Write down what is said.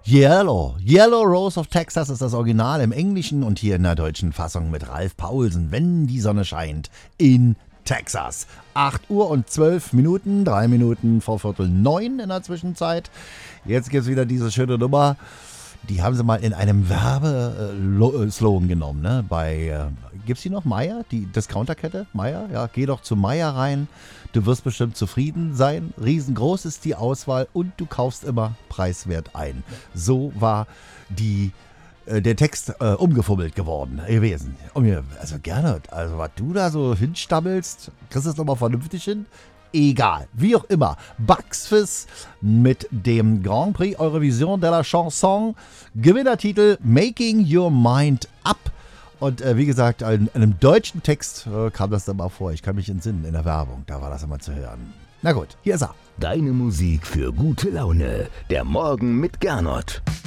Yellow Rose of Texas ist das Original im Englischen und hier in der deutschen Fassung mit Ralf Paulsen, wenn die Sonne scheint in Texas. 8 Uhr und 12 Minuten, 3 Minuten vor 8:45 in der Zwischenzeit. Jetzt gibt es wieder diese schöne Nummer. Die haben sie mal in einem Werbeslogan genommen, ne? Gibt's die noch? Meier? Die Discounterkette? Meier? Ja, geh doch zu Meier rein. Du wirst bestimmt zufrieden sein. Riesengroß ist die Auswahl und du kaufst immer preiswert ein. So war der Text umgefummelt gewesen. Also gerne, also was du da so hinstammelst, kriegst du es nochmal vernünftig hin? Egal, wie auch immer. Bucks Fizz mit dem Grand Prix Eurovision de la Chanson. Gewinnertitel Making Your Mind Up. Und wie gesagt, in einem deutschen Text kam das dann mal vor. Ich kann mich entsinnen, in der Werbung, da war das immer zu hören. Na gut, hier ist er. Deine Musik für gute Laune. Der Morgen mit Gernot.